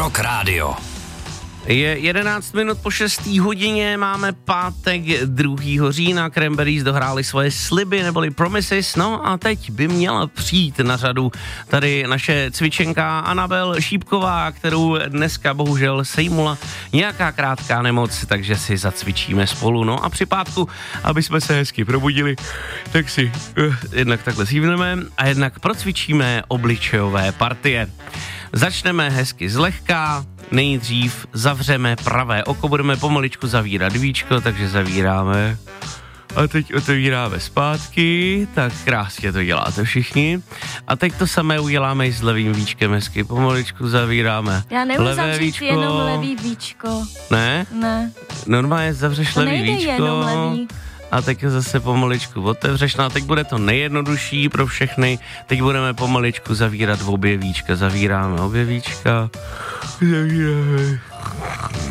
Rock Radio. Je 11 minut po 6. hodině, máme pátek 2. října, Cranberries dohráli svoje sliby, neboli Promises, no a teď by měla přijít na řadu tady naše cvičenka Anabel Šípková, kterou dneska bohužel sejmula nějaká krátká nemoc, takže si zacvičíme spolu, no a při pátku, aby jsme se hezky probudili, tak si jednak takhle zhývneme a jednak procvičíme obličejové partie. Začneme hezky zlehka, nejdřív zavřeme pravé oko, budeme pomaličku zavírat víčko, takže zavíráme a teď otevíráme zpátky, tak krásně to děláte všichni. A teď to samé uděláme i s levým víčkem, hezky pomaličku zavíráme. Já neumím zavřít jenom levý víčko. Ne? Ne. Normálně zavřeš levý víčko. To nejde jenom levý. A teď zase pomaličku otevřeš, no a teď bude to nejjednodušší pro všechny, teď budeme pomaličku zavírat obě víčka, zavíráme obě víčka, zavíráme